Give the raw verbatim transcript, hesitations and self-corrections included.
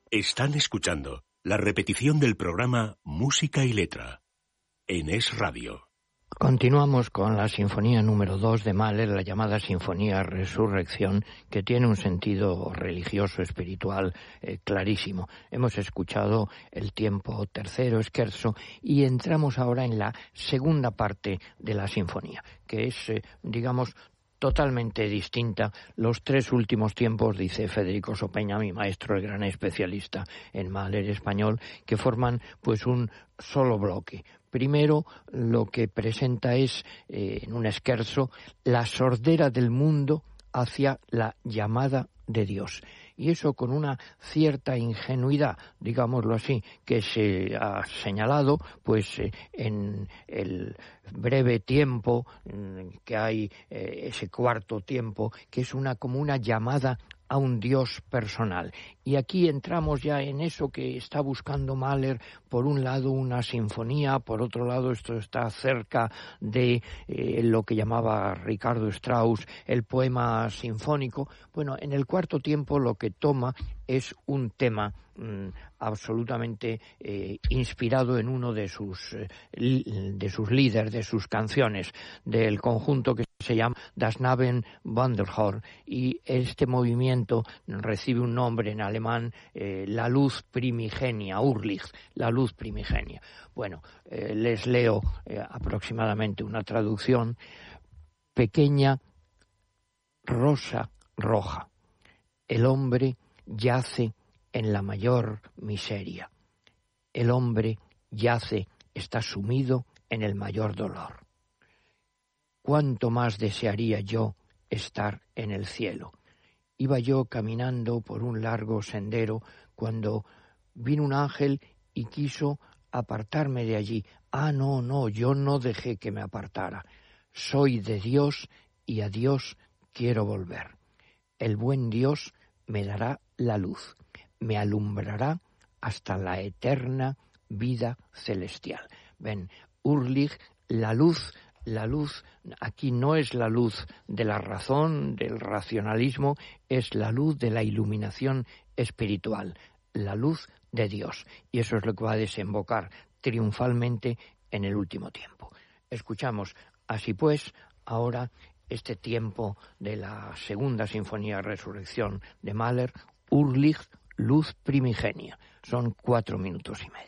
Están escuchando la repetición del programa Música y Letra en Es Radio. Continuamos con la sinfonía número dos de Mahler, la llamada Sinfonía Resurrección, que tiene un sentido religioso, espiritual eh, clarísimo. Hemos escuchado el tiempo tercero, scherzo, y entramos ahora en la segunda parte de la sinfonía, que es, eh, digamos, totalmente distinta. Los tres últimos tiempos, dice Federico Sopeña, mi maestro, el gran especialista en Mahler español, que forman pues un solo bloque. Primero, lo que presenta es, eh, en un scherzo, la sordera del mundo hacia la llamada de Dios. Y eso con una cierta ingenuidad, digámoslo así, que se ha señalado pues eh, en el breve tiempo mm, que hay, eh, ese cuarto tiempo, que es una como una llamada a un Dios personal. Y aquí entramos ya en eso que está buscando Mahler, por un lado una sinfonía, por otro lado esto está cerca de eh, lo que llamaba Ricardo Strauss el poema sinfónico. Bueno, en el cuarto tiempo lo que toma es un tema mmm, absolutamente eh, inspirado en uno de sus eh, de sus líderes, de sus canciones, del conjunto que se llama Das Naben Wanderhorn, y este movimiento recibe un nombre en alemán, eh, la luz primigenia, Urlicht, la luz primigenia. Bueno, eh, les leo eh, aproximadamente una traducción. Pequeña rosa roja, el hombre yace en la mayor miseria. El hombre yace, está sumido en el mayor dolor. Cuánto más desearía yo estar en el cielo. Iba yo caminando por un largo sendero cuando vino un ángel y quiso apartarme de allí. Ah, no, no, yo no dejé que me apartara. Soy de Dios y a Dios quiero volver. El buen Dios me dará la luz, me alumbrará hasta la eterna vida celestial. Ven, Urlicht, la luz, la luz aquí no es la luz de la razón, del racionalismo, es la luz de la iluminación espiritual, la luz de Dios. Y eso es lo que va a desembocar triunfalmente en el último tiempo. Escuchamos, así pues, ahora este tiempo de la segunda sinfonía Resurrección de Mahler, Urlicht, luz primigenia. Son cuatro minutos y medio.